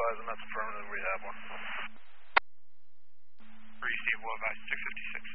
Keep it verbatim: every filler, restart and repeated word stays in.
advise them that's affirmative, we have one. Receive, we'll advise six fifty-six.